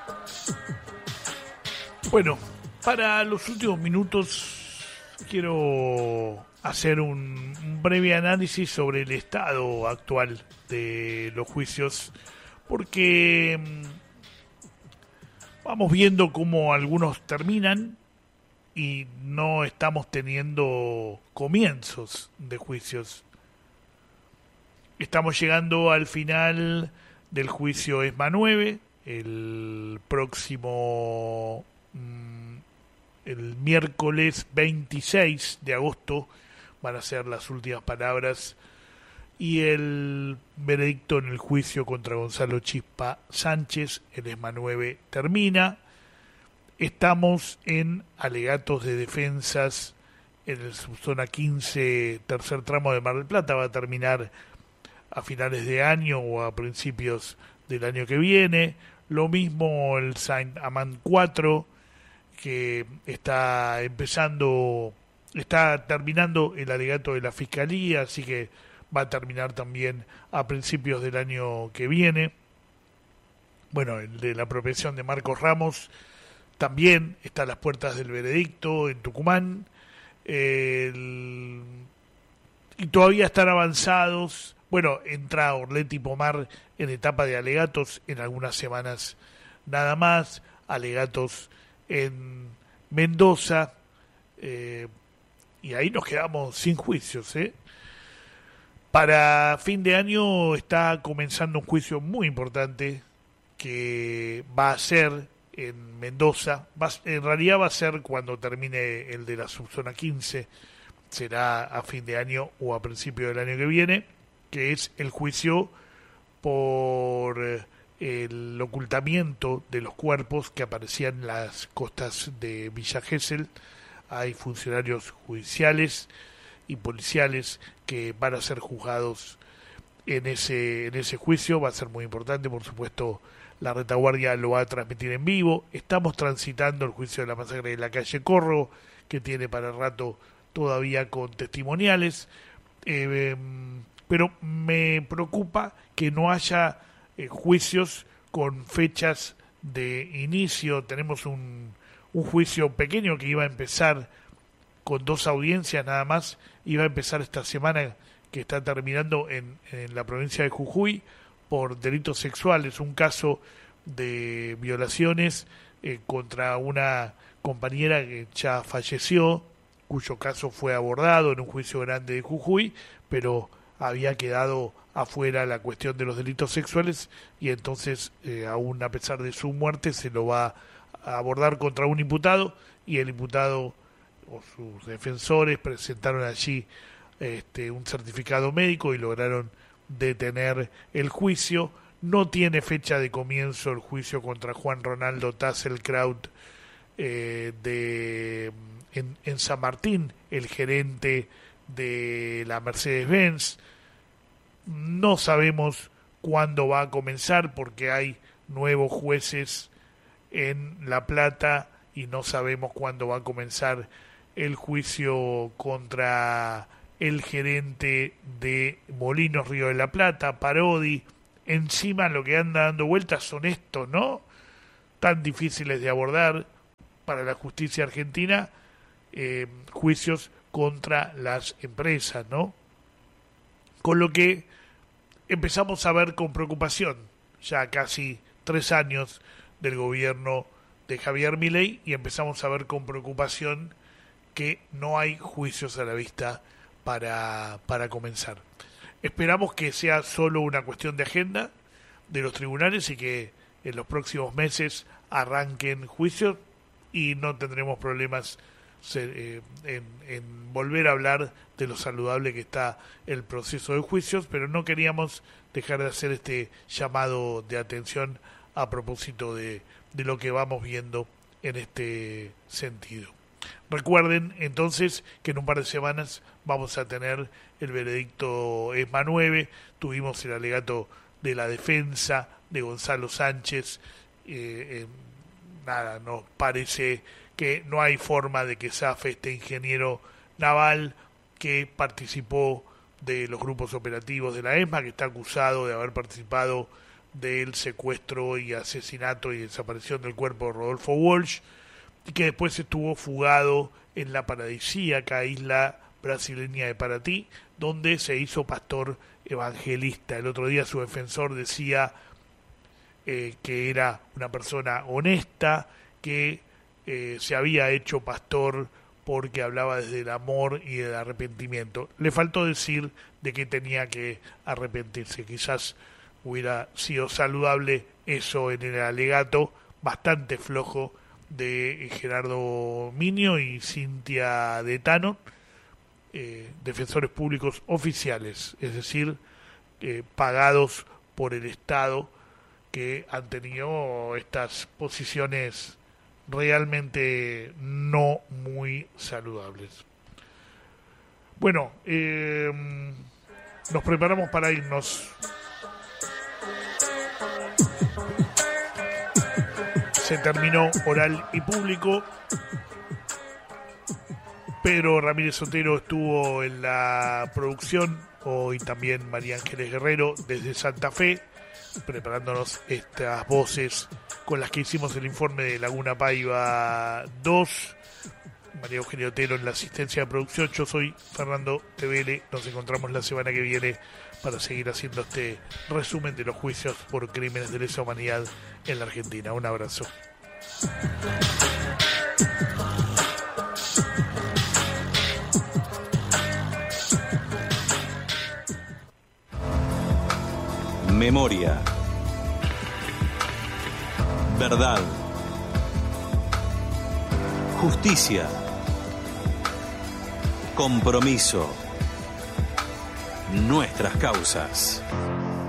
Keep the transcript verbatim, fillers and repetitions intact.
Bueno, para los últimos minutos quiero hacer un, un breve análisis sobre el estado actual de los juicios, porque mmm, vamos viendo cómo algunos terminan y no estamos teniendo comienzos de juicios. Estamos llegando al final del juicio ESMA nueve, el próximo... el miércoles veintiséis de agosto van a ser las últimas palabras y el veredicto en el juicio contra Gonzalo Chispa Sánchez, el ESMA nueve, termina. Estamos en alegatos de defensas en el subzona quince, tercer tramo de Mar del Plata. Va a terminar a finales de año o a principios del año que viene. Lo mismo el Saint-Amand cuatro, que está empezando, está terminando el alegato de la Fiscalía, así que va a terminar también a principios del año que viene. Bueno, el de la apropiación de Marcos Ramos también está a las puertas del veredicto en Tucumán. El, y todavía están avanzados. Bueno, entra Orletti Pomar en etapa de alegatos en algunas semanas nada más. Alegatos en Mendoza, eh, y ahí nos quedamos sin juicios, ¿eh? Para fin de año está comenzando un juicio muy importante que va a ser en Mendoza. Va, en realidad va a ser cuando termine el de la subzona quince, será a fin de año o a principio del año que viene, que es el juicio por Eh, el ocultamiento de los cuerpos que aparecían en las costas de Villa Gesell. Hay funcionarios judiciales y policiales que van a ser juzgados en ese en ese juicio. Va a ser muy importante, por supuesto. La retaguardia lo va a transmitir en vivo. Estamos transitando el juicio de la masacre de la calle Corro, que tiene para el rato todavía con testimoniales, eh, pero me preocupa que no haya Eh, juicios con fechas de inicio. Tenemos un, un juicio pequeño que iba a empezar con dos audiencias nada más, iba a empezar esta semana que está terminando en, en la provincia de Jujuy por delitos sexuales, un caso de violaciones eh, contra una compañera que ya falleció, cuyo caso fue abordado en un juicio grande de Jujuy, pero había quedado afuera la cuestión de los delitos sexuales y entonces eh, aún a pesar de su muerte se lo va a abordar contra un imputado y el imputado o sus defensores presentaron allí este, un certificado médico y lograron detener el juicio. No tiene fecha de comienzo el juicio contra Juan Ronaldo Tasselkraut eh, de en, en San Martín, el gerente de la Mercedes-Benz. No sabemos cuándo va a comenzar porque hay nuevos jueces en La Plata y no sabemos cuándo va a comenzar el juicio contra el gerente de Molinos Río de la Plata, Parodi. Encima lo que anda dando vueltas son estos, ¿no? Tan difíciles de abordar para la justicia argentina, eh, juicios contra las empresas, ¿no? Con lo que empezamos a ver con preocupación ya casi tres años del gobierno de Javier Milei y empezamos a ver con preocupación que no hay juicios a la vista para, para comenzar. Esperamos que sea solo una cuestión de agenda de los tribunales y que en los próximos meses arranquen juicios y no tendremos problemas en, en volver a hablar de lo saludable que está el proceso de juicios, pero no queríamos dejar de hacer este llamado de atención a propósito de, de lo que vamos viendo en este sentido. Recuerden entonces que en un par de semanas vamos a tener el veredicto ESMA nueve, tuvimos el alegato de la defensa de Gonzalo Sánchez, eh, eh, nada, nos parece que no hay forma de que zafe este ingeniero naval que participó de los grupos operativos de la ESMA, que está acusado de haber participado del secuestro y asesinato y desaparición del cuerpo de Rodolfo Walsh, y que después estuvo fugado en la paradisíaca isla brasileña de Paraty, donde se hizo pastor evangelista. El otro día su defensor decía eh, que era una persona honesta, que eh, se había hecho pastor porque hablaba desde el amor y el arrepentimiento. Le faltó decir de que tenía que arrepentirse. Quizás hubiera sido saludable eso en el alegato bastante flojo de Gerardo Minio y Cintia Detano, eh, defensores públicos oficiales, es decir, eh, pagados por el Estado, que han tenido estas posiciones realmente no muy saludables. Bueno, eh, nos preparamos para irnos. Se terminó Oral y Público. Pedro Ramírez Otero estuvo en la producción, hoy también María Ángeles Guerrero desde Santa Fe, preparándonos estas voces con las que hicimos el informe de Laguna Paiva dos. María Eugenia Otero en la asistencia de producción. Yo soy Fernando Tevele. Nos encontramos la semana que viene para seguir haciendo este resumen de los juicios por crímenes de lesa humanidad en la Argentina. Un abrazo. Memoria. Verdad. Justicia. Compromiso. Nuestras causas.